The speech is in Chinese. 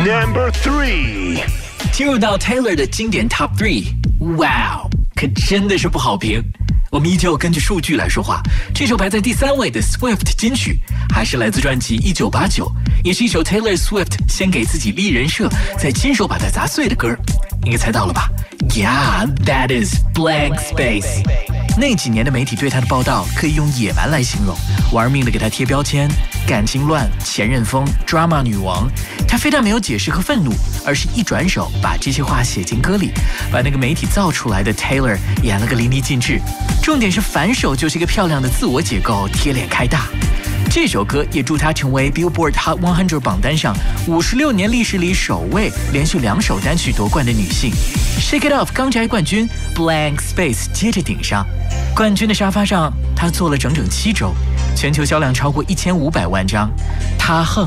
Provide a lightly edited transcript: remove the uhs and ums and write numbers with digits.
Number 3。 进入到 Taylor 的经典 Top 3， 哇，可真的是不好评。我们依旧根据数据来说话，这首排在第3位的 Swift 金曲，还是来自专辑1989，也是一首 Taylor Swift 先给自己立人设，再亲手把它砸碎的歌。应该猜到了吧 ？Yeah, that is Blank Space。那几年的媒体对他的报道可以用野蛮来形容，玩命的给他贴标签，感情乱、前任疯、drama 女王。他非但没有解释和愤怒，而是一转手把这些话写进歌里，把那个媒体造出来的 Taylor 演了个淋漓尽致。重点是反手就是一个漂亮的自我解构，贴脸开大。这首歌也助她成为 Billboard Hot 100榜单上56年历史里首位连续2首单曲夺冠的女性。Shake It Off 刚摘冠军 ，Blank Space 接着顶上。冠军的沙发上，她坐了整整7周，全球销量超过1500万张。她横